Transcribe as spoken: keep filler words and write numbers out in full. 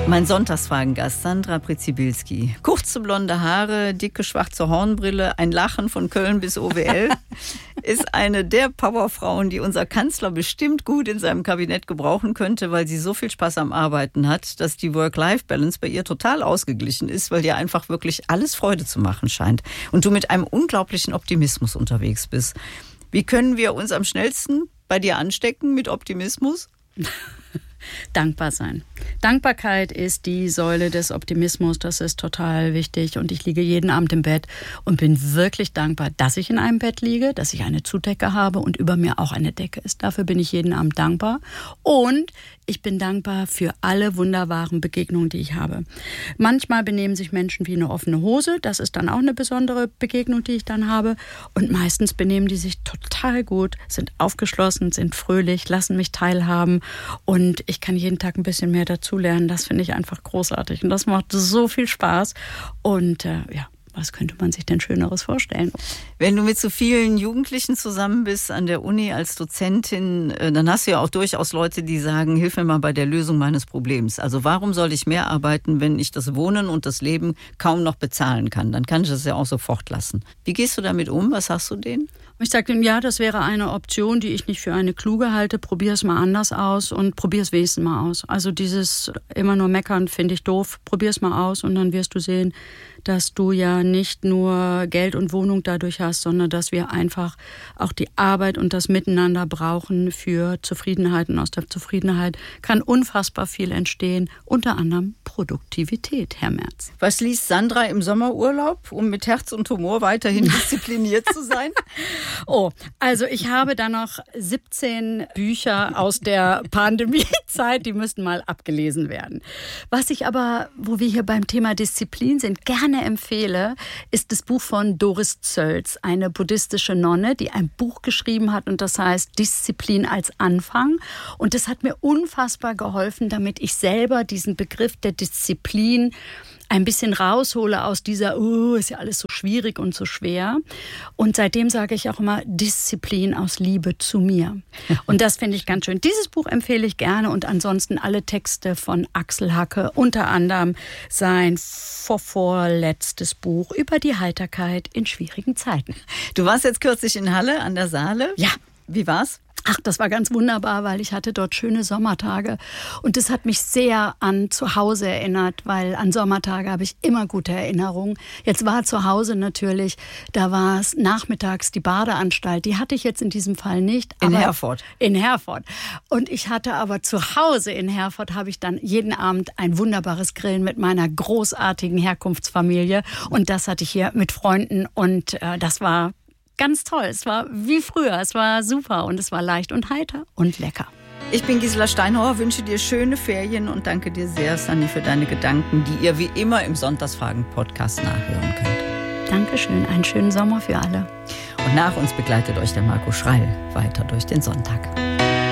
Mein Sonntagsfragengast Sandra Przybyłski. Kurze blonde Haare, dicke schwarze Hornbrille, ein Lachen von Köln bis O W L. Ist eine der Powerfrauen, die unser Kanzler bestimmt gut in seinem Kabinett gebrauchen könnte, weil sie so viel Spaß am Arbeiten hat, dass die Work-Life-Balance bei ihr total ausgeglichen ist, weil ihr einfach wirklich alles Freude zu machen scheint. Und du mit einem unglaublichen Optimismus unterwegs bist. Wie können wir uns am schnellsten bei dir anstecken mit Optimismus? Dankbar sein. Dankbarkeit ist die Säule des Optimismus, das ist total wichtig und ich liege jeden Abend im Bett und bin wirklich dankbar, dass ich in einem Bett liege, dass ich eine Zudecke habe und über mir auch eine Decke ist. Dafür bin ich jeden Abend dankbar und ich bin dankbar für alle wunderbaren Begegnungen, die ich habe. Manchmal benehmen sich Menschen wie eine offene Hose, das ist dann auch eine besondere Begegnung, die ich dann habe und meistens benehmen die sich total gut, sind aufgeschlossen, sind fröhlich, lassen mich teilhaben und ich kann jeden Tag ein bisschen mehr dazulernen. Das finde ich einfach großartig und das macht so viel Spaß. Und äh, ja, was könnte man sich denn Schöneres vorstellen? Wenn du mit so vielen Jugendlichen zusammen bist an der Uni als Dozentin, dann hast du ja auch durchaus Leute, die sagen, hilf mir mal bei der Lösung meines Problems. Also warum soll ich mehr arbeiten, wenn ich das Wohnen und das Leben kaum noch bezahlen kann? Dann kann ich das ja auch sofort lassen. Wie gehst du damit um? Was sagst du denen? Ich sage denen, ja, das wäre eine Option, die ich nicht für eine kluge halte. Probier es mal anders aus und probier es wenigstens mal aus. Also dieses immer nur meckern finde ich doof. Probier es mal aus und dann wirst du sehen, dass du ja nicht nur Geld und Wohnung dadurch hast, sondern dass wir einfach auch die Arbeit und das Miteinander brauchen für Zufriedenheit. Und aus der Zufriedenheit kann unfassbar viel entstehen, unter anderem Produktivität, Herr Merz. Was liest Sandra im Sommerurlaub, um mit Herz und Humor weiterhin diszipliniert zu sein? Oh, also ich habe da noch siebzehn Bücher aus der Pandemiezeit, die müssten mal abgelesen werden. Was ich aber, wo wir hier beim Thema Disziplin sind, gerne empfehle, ist das Buch von Doris Zölz, eine buddhistische Nonne, die ein Buch geschrieben hat und das heißt Disziplin als Anfang. Und das hat mir unfassbar geholfen, damit ich selber diesen Begriff der Disziplin ein bisschen raushole aus dieser, oh, ist ja alles so schwierig und so schwer. Und seitdem sage ich auch immer Disziplin aus Liebe zu mir. Und das finde ich ganz schön. Dieses Buch empfehle ich gerne und ansonsten alle Texte von Axel Hacke, unter anderem sein vorvorletztes Buch über die Heiterkeit in schwierigen Zeiten. Du warst jetzt kürzlich in Halle an der Saale. Ja. Wie war's? Ach, das war ganz wunderbar, weil ich hatte dort schöne Sommertage und das hat mich sehr an zu Hause erinnert, weil an Sommertage habe ich immer gute Erinnerungen. Jetzt war zu Hause natürlich, da war es nachmittags die Badeanstalt, die hatte ich jetzt in diesem Fall nicht. In Herford. In Herford. Und ich hatte aber zu Hause in Herford, habe ich dann jeden Abend ein wunderbares Grillen mit meiner großartigen Herkunftsfamilie und das hatte ich hier mit Freunden und äh, das war ganz toll. Es war wie früher. Es war super und es war leicht und heiter und lecker. Ich bin Gisela Steinhauer, wünsche dir schöne Ferien und danke dir sehr, Sanni, für deine Gedanken, die ihr wie immer im Sonntagsfragen-Podcast nachhören könnt. Dankeschön. Einen schönen Sommer für alle. Und nach uns begleitet euch der Marco Schreil weiter durch den Sonntag.